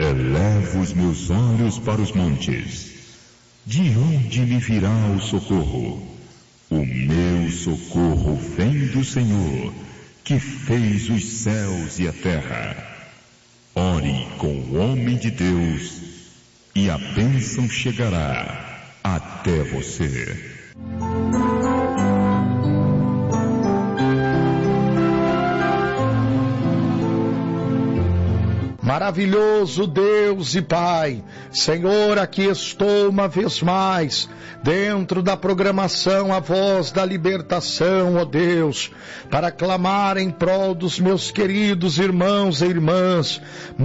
Elevo os meus olhos para os montes. De onde me virá o socorro? O meu socorro vem do Senhor, que fez os céus e a terra. Ore com o homem de Deus, e a bênção chegará até você. Maravilhoso Deus e Pai, Senhor, aqui estou uma vez mais, dentro da programação A Voz da Libertação, ó Deus, para clamar em prol dos meus queridos irmãos e irmãs,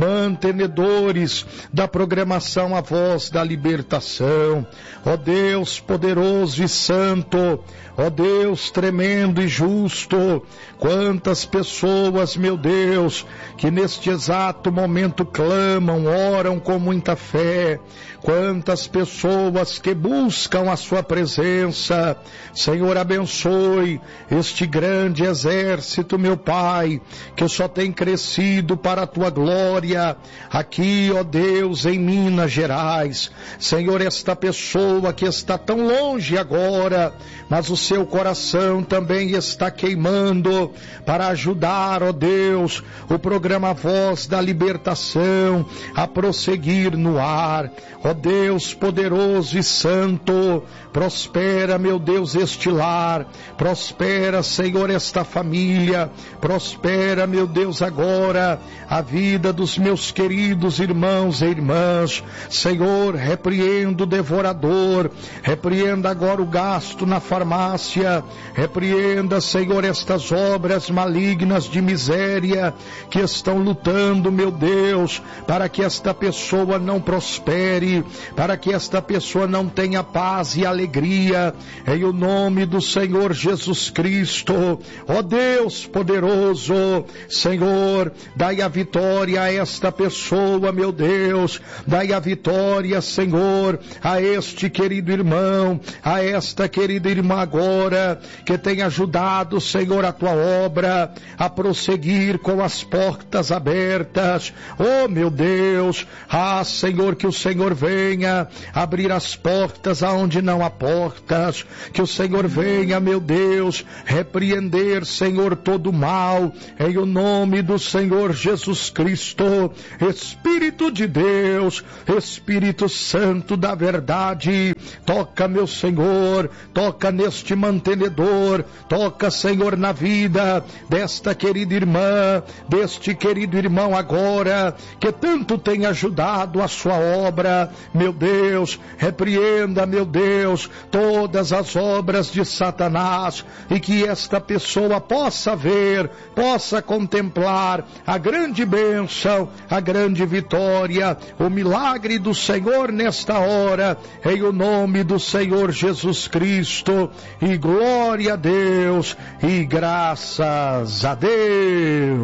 mantenedores da programação A Voz da Libertação, ó Deus poderoso e santo, ó Deus tremendo e justo, quantas pessoas, meu Deus, que neste exato momento clamam, oram com muita fé, quantas pessoas que buscam a sua presença. Senhor, abençoe este grande exército, meu Pai, que só tem crescido para a tua glória, aqui, ó Deus, em Minas Gerais. Senhor, esta pessoa que está tão longe agora, mas o seu coração também está queimando para ajudar, ó Deus, o programa Voz da Libertação a prosseguir no ar. Ó Deus poderoso e santo, prospera, meu Deus, este lar, prospera, Senhor, esta família, prospera, meu Deus, agora a vida dos meus queridos irmãos e irmãs. Senhor, repreenda o devorador, repreenda agora o gasto na farmácia, repreenda, Senhor, estas obras malignas de miséria que estão lutando, meu Deus, para que esta pessoa não prospere, para que esta pessoa não tenha paz e alegria, em o nome do Senhor Jesus Cristo. Ó Deus poderoso, Senhor, dai a vitória a esta pessoa, meu Deus, dai a vitória, Senhor, a este querido irmão, a esta querida irmã agora, que tem ajudado, Senhor, a tua obra a prosseguir com as portas abertas. Oh, meu Deus, Senhor, que o Senhor venha abrir as portas aonde não há portas, que o Senhor venha, meu Deus, repreender, Senhor, todo o mal, em o nome do Senhor Jesus Cristo. Espírito de Deus, Espírito Santo da verdade, toca, meu Senhor, toca neste mantenedor, toca, Senhor, na vida desta querida irmã, deste querido irmão agora, que tanto tem ajudado a sua obra. Meu Deus, repreenda, meu Deus, todas as obras de Satanás, e que esta pessoa possa ver, possa contemplar a grande bênção, a grande vitória, o milagre do Senhor nesta hora, em o nome do Senhor Jesus Cristo. E glória a Deus, e graças a Deus.